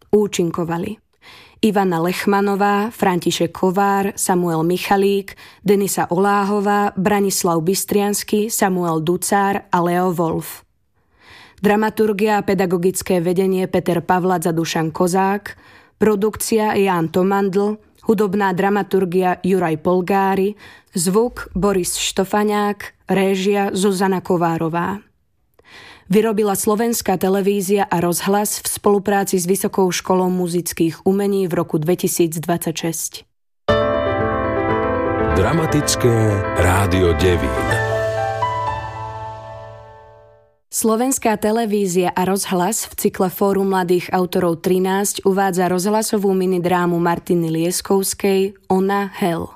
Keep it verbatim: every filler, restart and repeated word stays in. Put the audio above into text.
účinkovali Ivana Lechmanová, František Kovár, Samuel Michalík, Denisa Oláhová, Branislav Bystriansky, Samuel Ducár a Leo Wolf. Dramaturgia a pedagogické vedenie Peter Pavlac a Dušan Kozák, produkcia Ján Tomandl, hudobná dramaturgia Juraj Polgári, zvuk Boris Štofaňák, réžia Zuzana Kovárová. Vyrobila Slovenská televízia a rozhlas v spolupráci s Vysokou školou muzických umení v roku dvetisícdvadsaťšesť. Dramatické rádio Devín. Slovenská televízia a rozhlas v cykle Fórum mladých autorov trinásť uvádza rozhlasovú minidrámu Martiny Lieskovskej Ona Hel.